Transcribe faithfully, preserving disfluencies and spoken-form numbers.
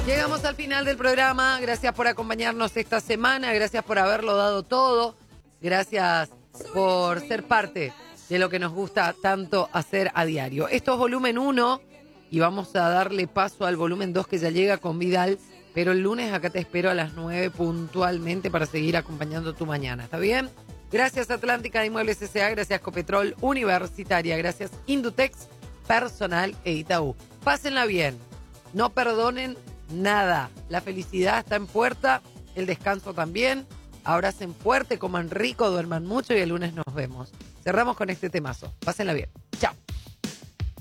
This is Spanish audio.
Llegamos al final del programa. Gracias por acompañarnos esta semana. Gracias por haberlo dado todo. Gracias por ser parte de lo que nos gusta tanto hacer a diario. Esto es volumen uno y vamos a darle paso al volumen dos que ya llega con Vidal. Pero el lunes acá te espero a las nueve puntualmente para seguir acompañando tu mañana. ¿Está bien? Gracias Atlántica de Inmuebles S A. Gracias Copetrol Universitaria. Gracias Indutex Personal e Itaú. Pásenla bien. No perdonen nada. La felicidad está en puerta. El descanso también. Abracen fuerte, coman rico, duerman mucho y el lunes nos vemos. Cerramos con este temazo. Pásenla bien.